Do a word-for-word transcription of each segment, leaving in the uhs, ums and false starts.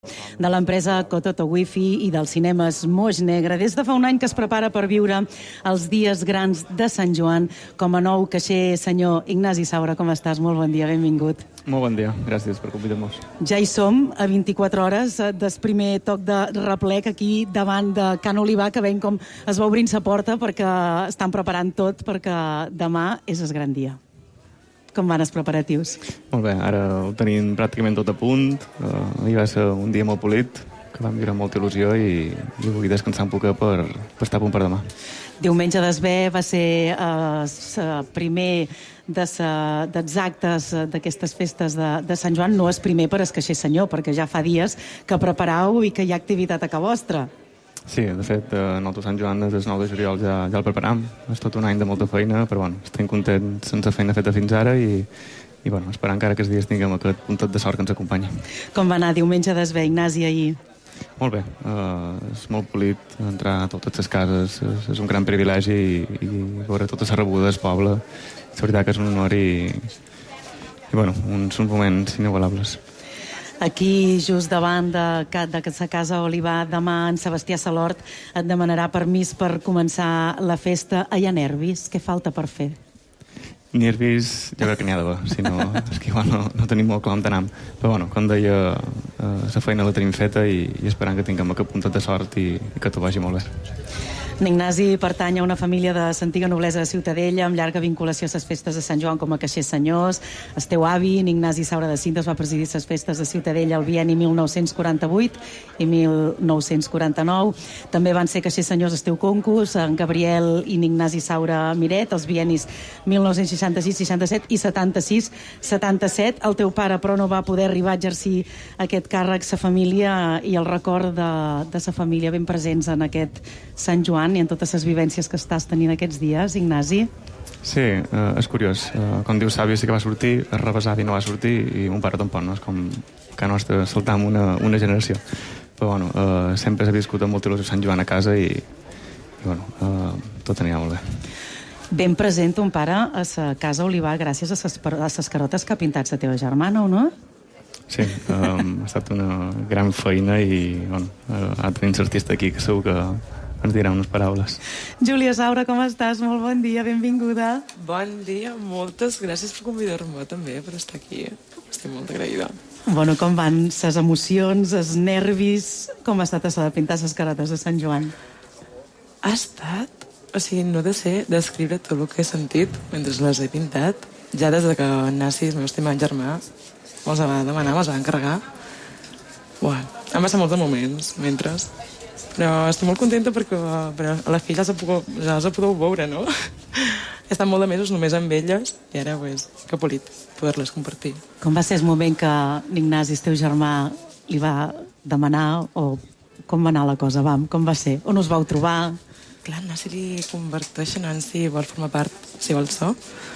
de l'empresa Cototo Wifi i dels cinemes Moix Negre. Des de fa un any que es prepara per viure els dies grans de Sant Joan com a nou caixer. Senyor Ignasi Saura, com estàs? Molt bon dia, benvingut. Molt bon dia, gràcies per convidar-nos. Ja hi som, a vint-i-quatre hores del primer toc de replec aquí davant de Can Olivar, que veiem com es va obrint sa porta perquè estan preparant tot perquè demà és el gran dia. Com van els preparatius? Molt bé, ara ho tenim pràcticament tot a punt. Uh, ahir va ser un dia molt polit, que vam viure amb molta il·lusió i, i vull descansar un poc per, per estar a punt per demà. Diumenge d'Esver va ser el uh, primer dels de actes d'aquestes festes de, de Sant Joan. No és primer per escaixer senyor, perquè ja fa dies que preparau i que hi ha activitat a ca vostra. Sí, de fet, en el Sant Joan des del nou de juliol ja, ja el preparam. És tot un any de molta feina, però bueno, estem contents sense feina feta fins ara i, i bueno, esperant que ara aquests dies tinguem aquest puntet de sort que ens acompanya. Com va anar diumenge d'Esver, Ignasi, ahir? Molt bé, uh, és molt polit entrar a totes les cases, és, és un gran privilegi i, i veure totes les rebudes del poble. La veritat que és un honor i, i bueno, uns, uns moments inigualables. Aquí, just davant de, de la Casa Olivar, demà en Sebastià Salort et demanarà permís per començar la festa. Hi ha nervis? Què falta per fer? Nervis, jo crec que n'hi ha d'haver, si no, és que igual no, no tenim molt clar on anam. Però bueno, com deia, la eh, feina la tenim feta i, i esperant que tinguem aquest puntet de sort i, i que t'ho vagi molt bé. N'Ignasi pertany a una família de l'antiga noblesa de Ciutadella amb llarga vinculació a les festes de Sant Joan com a caixers senyors. El teu avi, n'Ignasi Saura de Cintes, va presidir les festes de Ciutadella el bienni mil nou-cents quaranta-vuit i mil nou-cents quaranta-nou. També van ser caixers senyors el teu concurs, en Gabriel i n'Ignasi Saura Miret, els biennis mil nou-cents seixanta-sis seixanta-set i setanta-sis setanta-set. El teu pare, però, no va poder arribar a exercir aquest càrrec. Sa família i el record de, de sa família ben presents en aquest Sant Joan i en totes les vivències que estàs tenint aquests dies, Ignasi? Sí, eh, és curiós. Eh, com diu Sàvia, sí que va sortir, el rebesavi no va sortir i mon pare tampoc, no? És com que nostre saltam una, una generació. Però bueno, eh, sempre s'ha viscut amb molta il·lusió Sant Joan a casa i, i bueno, eh, tot anirà molt bé. Ben present ton pare a la Casa Olivar gràcies a ses, a ses carotes que ha pintat la teva germana, o no? Sí, eh, ha estat una gran feina i bueno, eh, ha tenint l'artista aquí que segur que ens dirà unes paraules. Júlia Saura, com estàs? Molt bon dia, benvinguda. Bon dia, moltes gràcies per convidar-me també, per estar aquí. Estic molt agraïda. Bueno, com van ses emocions, els nervis? Com ha estat això de pintar les carotes de Sant Joan? Ha estat... O sigui, no de ser descriure tot el que he sentit mentre les he pintat. Ja des de que Nasi, el meu estimat germà, me'ls va demanar, me'ls va encarregar. Buah, han passat molts moments, mentre... Però estic molt contenta perquè però a la fi ja els, puc, ja els podeu veure, no? He estat molt de mesos només amb elles i ara, pues, que polit poder-les compartir. Com va ser el moment que l'Ignasi, el teu germà, li va demanar o com va anar la cosa? Vam, com va ser? On us vau trobar? Clar, Nasi li converteixen en si vol formar part, si vol so,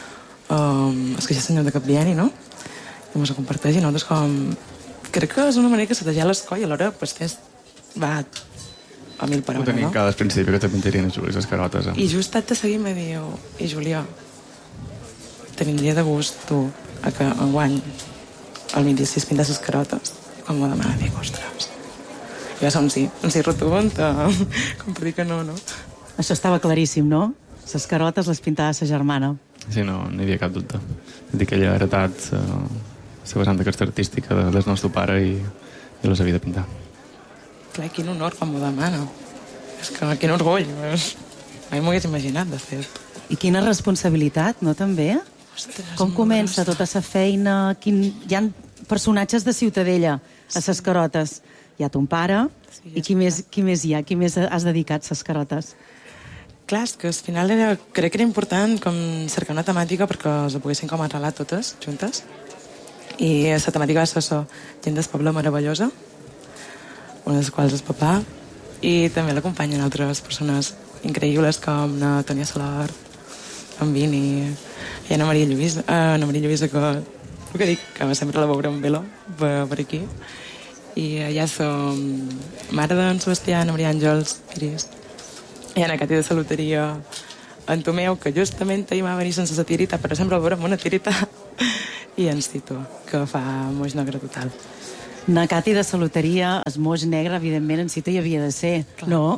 um, és que ja és senyor de cap bienni, no? I mos ho comparteix i nosaltres com... Crec que és una manera que se t'ha l'escoll i alhora pues, tens... va a mil per hora, no? Ho tenim cada principi que te pintarien les carotes. Eh? I just et de seguir me diu, i Julià, tindria de gust tu a que enguany el vint-i-sis pintes les carotes? I quan m'ho demana, dic, ostres. I va ser un sí, un sí rotund, com per dir que no, no? Això estava claríssim, no? Les carotes les pintava sa germana. Sí, no, no hi havia cap dubte. Dic que ella ha heretat la uh, vessant aquesta artística de, del nostre pare i, i les havia de pintar. Clar, quin honor quan m'ho demana. És que quin orgull. Mai m'ho hagués imaginat, de fet. I quina responsabilitat, no, també? Ostres, com comença tota la feina? Quin... Hi ha personatges de Ciutadella a les carotes. Hi ha ton pare, sí, i qui més, qui més hi ha? Qui més has dedicat a les carotes? Clar, és que al final era, crec que era important com cercar una temàtica perquè les poguessin com arrelar totes, juntes. I la temàtica va ser això, gent del poble meravellosa, una de les quals és papà, i també l'acompanyen altres persones increïbles com la Tònia Solar, en Vini, i Ana Maria Lluïsa, Ana Maria Lluïsa, que, el que dic, que sempre la veure en velo per, per aquí. I allà som mare d'en Sebastià, Ana Maria Àngels, Iris, i Ana Cati de Saluteria, en Tomeu, que justament ahir va venir sense la tirita, però sempre el veurem amb una tirita, i en Tito, que fa Moix Negre total. Nacati de saluteria, es moix negre, evidentment, en Cito hi havia de ser, clar. No?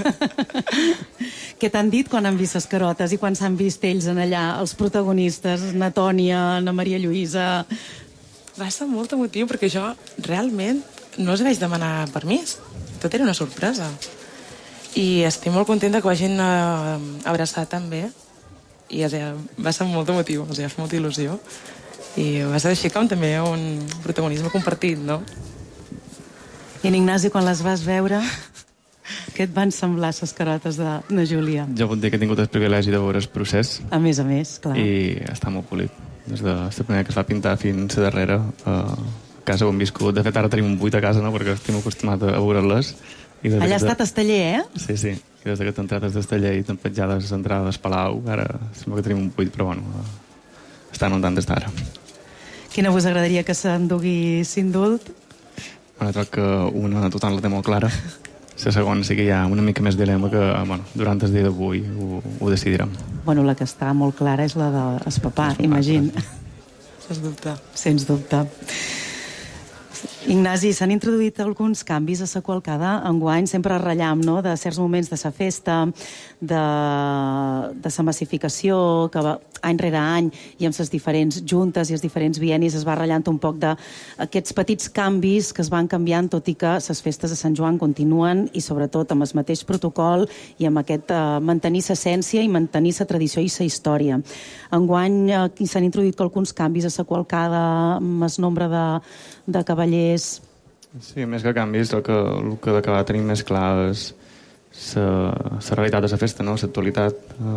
Què t'han dit quan han vist les carotes i quan s'han vist ells en allà, els protagonistes, na Tònia, na Maria Lluïsa? Va ser molt emotiu perquè jo realment no els vaig demanar permís. Tot era una sorpresa. I estic molt contenta que ho hagin eh, abraçat també. I o sigui, va ser molt emotiu, o sigui, va fer molta il·lusió. I va ser així com també un protagonisme compartit, no? I en Ignasi, quan les vas veure, què et van semblar les carotes de, de Júlia? Jo puc dir que he tingut el privilegi de veure el procés. A més a més, clar. I està molt polit. Des de la primera que es va pintar fins a darrere. A casa ho hem viscut. De fet, ara tenim un buit a casa, no?, perquè estem acostumats a veure-les. Allà ha estat Esteller, eh? Sí, sí. I des que t'han entrat des d'Esteller i t'han petjat les entrades Palau, ara sembla que tenim un buit, però bueno, estan on tant d'estar ara. Quina vos agradaria que s'endugui Sindult? Bueno, troc que una total la té molt clara. La segona sí que hi ha una mica més dilema que, bueno, durant el dia d'avui ho, ho decidirem. Bueno, la que està molt clara és la del papà, imagina. Sens dubte. Sens dubte. Ignasi, s'han introduït alguns canvis a la qualcada enguany, sempre ratllam, no?, de certs moments de la festa, de, de la massificació, que va, any rere any, i amb les diferents juntes i els diferents biennis es va ratllant un poc d'aquests petits canvis que es van canviant, tot i que les festes de Sant Joan continuen, i sobretot amb el mateix protocol i amb aquest uh, mantenir l'essència i mantenir la tradició i la història. Enguany uh, s'han introduït alguns canvis a la qualcada, amb el nombre de, de cavallers. Sí, més que canvis, el que, el que d'acabar tenim més clar és la realitat de la festa, no?, l'actualitat.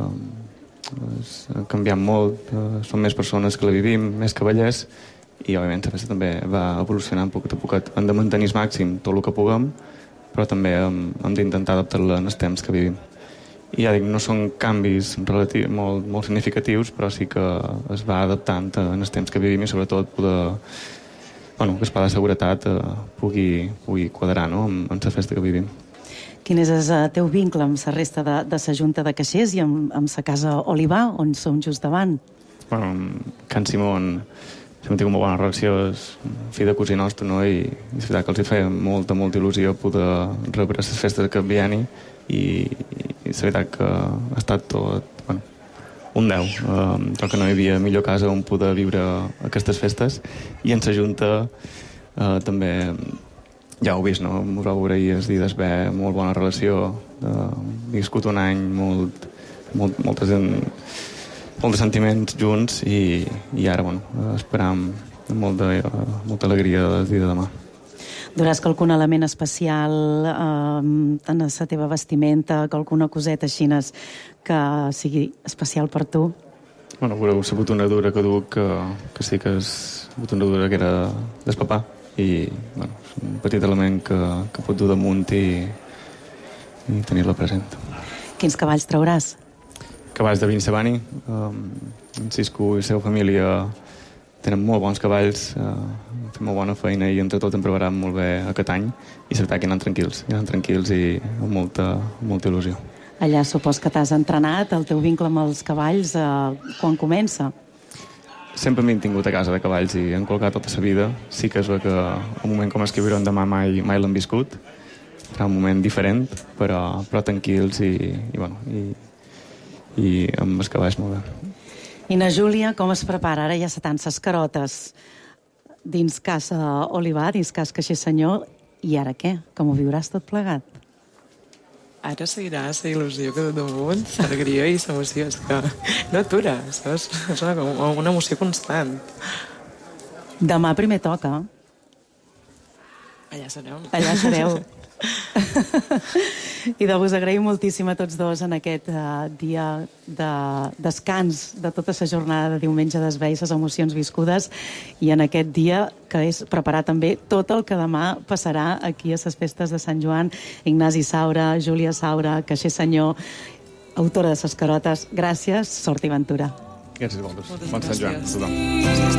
Ha canviat molt, són més persones que la vivim, més cavallers, i òbviament la festa també va evolucionant poquet a poquet. Hem de mantenir al màxim tot el que puguem, però també hem, hem d'intentar adaptar-la en els temps que vivim. I ja dic, no són canvis relatiu, molt, molt significatius, però sí que es va adaptant en els temps que vivim i sobretot poder, bueno, que el pla de seguretat eh, pugui, pugui quadrar, no?, amb, amb la festa que vivim. Quin és el teu vincle amb la resta de, de la Junta de Caixers i amb, amb la Casa Olivar, on som just davant? Bueno, amb Can Simón sempre tinc una bona relació, és fill de cosí nostre, no?, i és veritat que els hi feia molta, molta il·lusió poder rebre les festes de cap bienni, i, i és veritat que ha estat tot, bueno, un deu. Uh, crec que no hi havia millor casa on poder viure aquestes festes, i en la Junta uh, també ja ho he vist, no?, m'ho veure ahir els dies bé, molt bona relació, uh, he viscut un any molt, molt, moltes, molts sentiments junts, i, i ara, bueno, esperam molt de, uh, molta alegria el dia de demà. Duràs qualcun element especial eh, en la teva vestimenta, qualcuna coseta així que sigui especial per tu? Bueno, veureu la botonadura que duc, que, que sí que és botonadura que era del papà, i bueno, és un petit element que, que pot dur damunt i, i tenir-la present. Quins cavalls trauràs? Cavalls de Vin Sabani. Um, en Cisco i la seva família tenen molt bons cavalls, uh, fem molt bona feina i entre tot hem preparat molt bé aquest any, i és veritat que hi anem tranquils, hi anem tranquils i amb molta, molta il·lusió. Allà supos que t'has entrenat, el teu vincle amb els cavalls, eh, quan comença? Sempre m'he tingut a casa de cavalls i hem colgat tota la vida. Sí que és que un moment com el que viurem demà mai, mai l'hem viscut. Serà un moment diferent, però, però tranquils i, i, bueno, i, i amb els cavalls molt bé. I na Júlia, com es prepara? Ara ja se tant ses carotes dins Casa Olivar, dins Cas Caixer Senyor, i ara què? Com ho viuràs tot plegat? Ara seguirà la il·lusió que tot damunt, l'alegria i l'emoció. És que no atura, saps? És una, una emoció constant. Demà primer toca. Allà serem. Allà sereu. I de vos agraïm moltíssim a tots dos en aquest uh, dia de descans de tota la jornada de diumenge d'esvei, les emocions viscudes, i en aquest dia que és preparar també tot el que demà passarà aquí a les festes de Sant Joan. Ignasi Saura, Júlia Saura, Caixer Senyor, autora de ses carotes, gràcies, sort i ventura. Gràcies a vosaltres. Moltes Bon Sant Joan a gràcies. tothom.